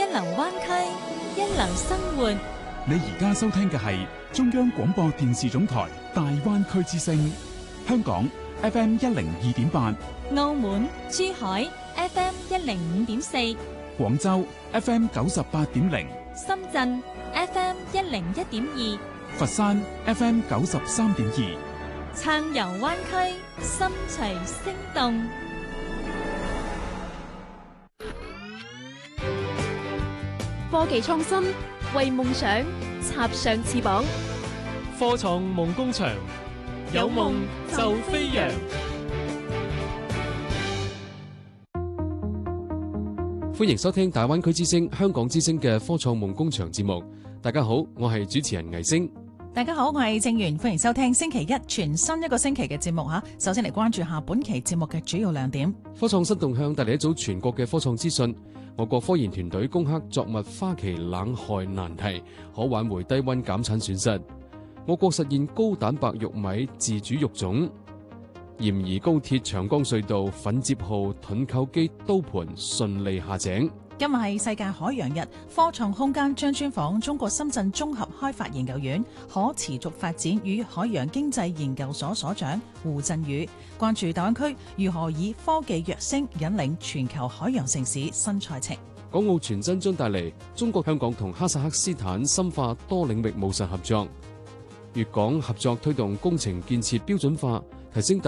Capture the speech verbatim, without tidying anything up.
流灣區，一流生活。 你而家收聽嘅係中央廣播電視總台大灣區之聲，香港 F M 一零二點八， 澳門、珠海 F M 一零五點四， 廣州 F M 九十八點零， 深圳 F M 一零一點二， 佛山 F M 九十三點二， 暢遊灣區，心隨聲動。 科技創新，為夢想插上翅膀。 科創夢工場，有夢就飛揚。 歡迎收聽大灣區之聲、香港之聲嘅科創夢工場節目。大家好，我係主持人魏星。 大家好，我係正源，歡迎收聽星期一全新一個星期嘅節目吓。首先嚟關注下本期節目嘅主要亮點。 科創新動向帶嚟一組全國嘅科創資訊。我國科研團隊攻克作物花期冷害難題，可挽回低溫減產損失。我國實現高蛋白玉米自主育種。鹽宜高鐵長江隧道奮捷號盾構機刀盤順利下井。 今日係世界海洋日，科創空間將專訪中國深圳綜合開發研究院可持續發展與海洋經濟研究所所長胡振宇，關注大灣區如何以科技躍升引領全球海洋城市新賽程。 港澳傳真將帶嚟中國香港同哈薩克斯坦深化多領域務實合作，粵港合作推動工程建設標準化，提升